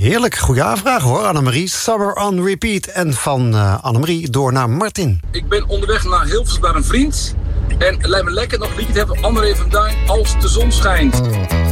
Heerlijk, goede aanvraag hoor, Annemarie. Summer on Repeat. En van Annemarie door naar Martin. Ik ben onderweg naar Hilversum naar een vriend. En het lijkt me lekker nog een liedje te hebben van André van Duin, Als de zon schijnt.